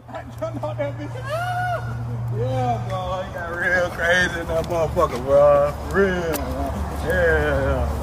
I jumped out that bitch. Yeah, bro. He got real crazy in that motherfucker, bro. Real. Yeah.